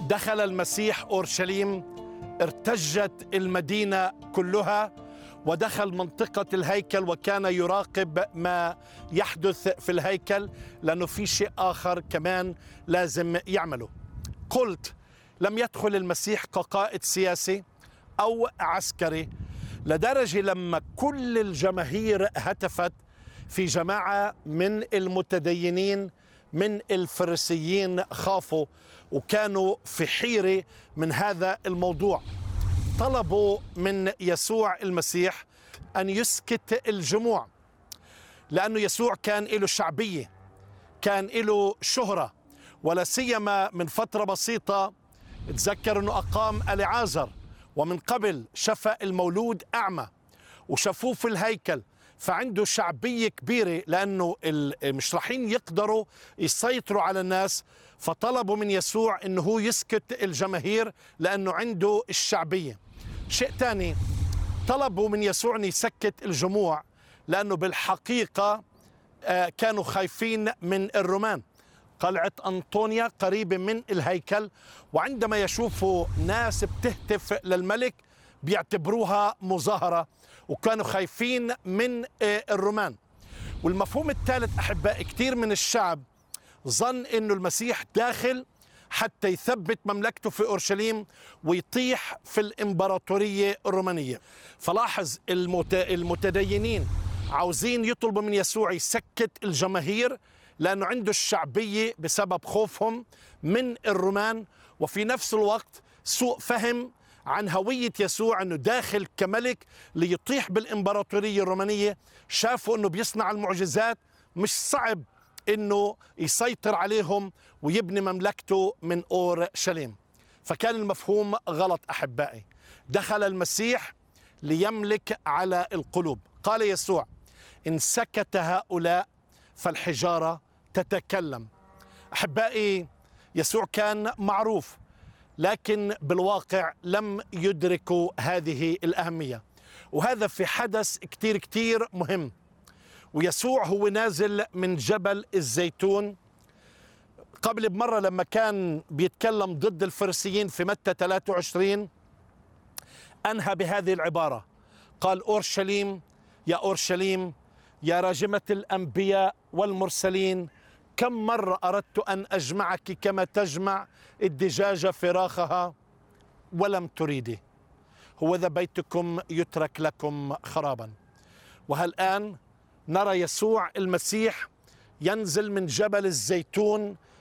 دخل المسيح أورشليم، ارتجت المدينة كلها، ودخل منطقة الهيكل وكان يراقب ما يحدث في الهيكل، لأنه في شيء آخر كمان لازم يعمله. قلت لم يدخل المسيح كقائد سياسي أو عسكري، لدرجة لما كل الجماهير هتفت في جماعة من المتدينين من الفريسيين خافوا وكانوا في حيرة من هذا الموضوع. طلبوا من يسوع المسيح أن يسكت الجموع، لأنه يسوع كان له شعبية، كان له شهرة، ولا سيما من فترة بسيطة تذكر أنه أقام العازر، ومن قبل شفى المولود أعمى وشافوه في الهيكل، فعنده شعبية كبيرة، لأنه مش رايحين يقدروا يسيطروا على الناس، فطلبوا من يسوع أنه هو يسكت الجماهير لأنه عنده الشعبية. شيء تاني، طلبوا من يسوع أن يسكت الجموع لأنه بالحقيقة كانوا خايفين من الرومان. قلعة أنطونيا قريبة من الهيكل، وعندما يشوفوا ناس بتهتف للملك بيعتبروها مظاهرة، وكانوا خايفين من الرومان. والمفهوم الثالث أحباء، كثير من الشعب ظن أنه المسيح داخل حتى يثبت مملكته في أورشليم ويطيح في الإمبراطورية الرومانية. فلاحظ المتدينين عاوزين يطلبوا من يسوع يسكت الجماهير لأنه عنده الشعبية بسبب خوفهم من الرومان، وفي نفس الوقت سوء فهم عن هوية يسوع أنه داخل كملك ليطيح بالإمبراطورية الرومانية. شافوا أنه بيصنع المعجزات، مش صعب أنه يسيطر عليهم ويبني مملكته من أورشليم. فكان المفهوم غلط أحبائي. دخل المسيح ليملك على القلوب. قال يسوع: إن سكت هؤلاء فالحجارة تتكلم. أحبائي، يسوع كان معروف، لكن بالواقع لم يدركوا هذه الأهمية، وهذا في حدث كتير مهم. ويسوع هو نازل من جبل الزيتون. قبل بمرة لما كان بيتكلم ضد الفريسيين في متى 23 أنهى بهذه العبارة، قال: أورشليم يا أورشليم يا راجمة الأنبياء والمرسلين، كم مرة أردت أن أجمعك كما تجمع الدجاجة فراخها ولم تريدي، هوذا بيتكم يترك لكم خرابا. وهالآن نرى يسوع المسيح ينزل من جبل الزيتون